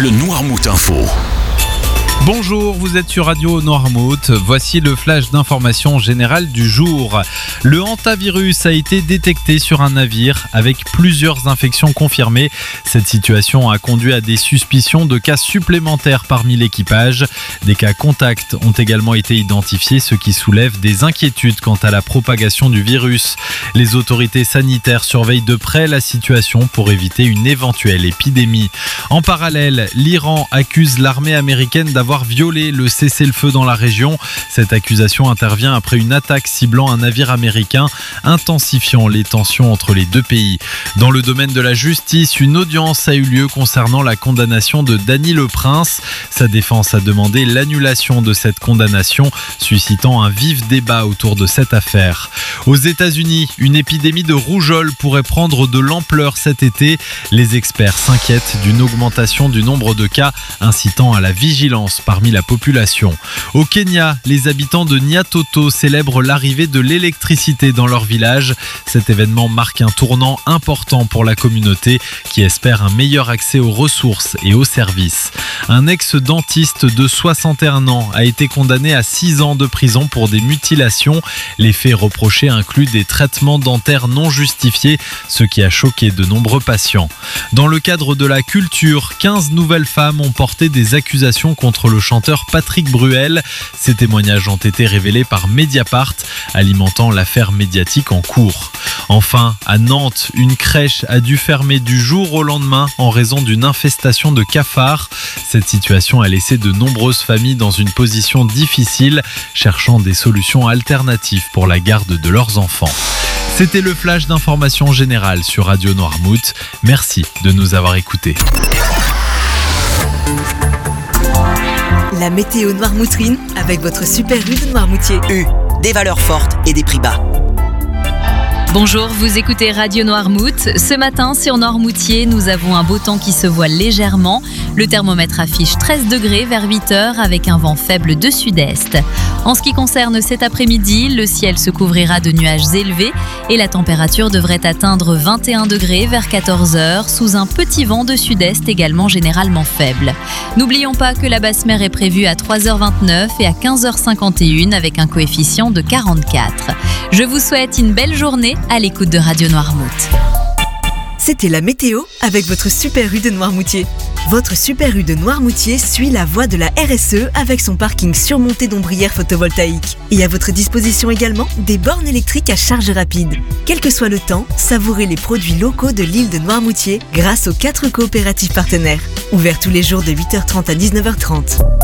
le Noirmout Info. Bonjour, vous êtes sur Radio Noirmout. Voici le flash d'information générale du jour. Le hantavirus a été détecté sur un navire avec plusieurs infections confirmées. Cette situation a conduit à des suspicions de cas supplémentaires parmi l'équipage. Des cas contacts ont également été identifiés, ce qui soulève des inquiétudes quant à la propagation du virus. Les autorités sanitaires surveillent de près la situation pour éviter une éventuelle épidémie. En parallèle, l'Iran accuse l'armée américaine d'avoir violé le cessez-le-feu dans la région. Cette accusation intervient après une attaque ciblant un navire américain, intensifiant les tensions entre les deux pays. Dans le domaine de la justice, une audience a eu lieu concernant la condamnation de Dany Le Prince. Sa défense a demandé l'annulation de cette condamnation, suscitant un vif débat autour de cette affaire. Aux États-Unis, une épidémie de rougeole pourrait prendre de l'ampleur cet été. Les experts s'inquiètent d'une augmentation du nombre de cas, incitant à la vigilance parmi la population. Au Kenya, les habitants de Nyatoto célèbrent l'arrivée de l'électricité dans leur village. Cet événement marque un tournant important pour la communauté qui espère un meilleur accès aux ressources et aux services. Un ex-dentiste de 61 ans a été condamné à 6 ans de prison pour des mutilations. Les faits reprochés incluent des traitements dentaires non justifiés, ce qui a choqué de nombreux patients. Dans le cadre de la culture, 15 nouvelles femmes ont porté des accusations contre le chanteur Patrick Bruel. Ces témoignages ont été révélés par Mediapart, alimentant l'affaire médiatique en cours. Enfin, à Nantes, une crèche a dû fermer du jour au lendemain en raison d'une infestation de cafards. Cette situation a laissé de nombreuses familles dans une position difficile, cherchant des solutions alternatives pour la garde de leurs enfants. C'était le flash d'information générale sur Radio Noirmout. Merci de nous avoir écoutés. La météo noirmoutrine avec votre super U de Noirmoutier. U, des valeurs fortes et des prix bas. Bonjour, vous écoutez Radio Noirmout. Ce matin, sur Noirmoutier, nous avons un beau temps qui se voile légèrement. Le thermomètre affiche 13 degrés vers 8h avec un vent faible de sud-est. En ce qui concerne cet après-midi, le ciel se couvrira de nuages élevés et la température devrait atteindre 21 degrés vers 14h sous un petit vent de sud-est également généralement faible. N'oublions pas que la basse mer est prévue à 3h29 et à 15h51 avec un coefficient de 44. Je vous souhaite une belle journée à l'écoute de Radio Noirmout. C'était la météo avec votre super U de Noirmoutier. Votre super U de Noirmoutier suit la voie de la RSE avec son parking surmonté d'ombrières photovoltaïques. Et à votre disposition également des bornes électriques à charge rapide. Quel que soit le temps, savourez les produits locaux de l'île de Noirmoutier grâce aux 4 coopératives partenaires. Ouverts tous les jours de 8h30 à 19h30.